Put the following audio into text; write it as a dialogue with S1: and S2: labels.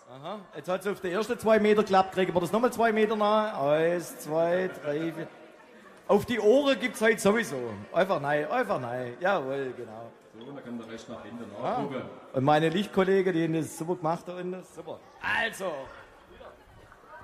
S1: Aha, jetzt hat es auf die ersten 2 Meter geklappt. Kriegen wir das nochmal 2 Meter nach? 1, 2, 3, 4. Auf die Ohren gibt es heute sowieso. Einfach nein. Jawohl, genau.
S2: So, dann kann der Rest nach hinten nachgucken.
S1: Und meine Lichtkollegen, die haben das super gemacht da unten. Super. Also,